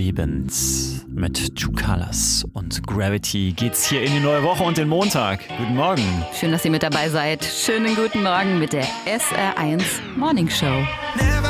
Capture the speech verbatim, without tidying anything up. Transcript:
Lebens. Mit Two Colors und Gravity geht's hier in die neue Woche und den Montag. Guten Morgen. Schön, dass ihr mit dabei seid. Schönen guten Morgen mit der S R eins Morning Show. Never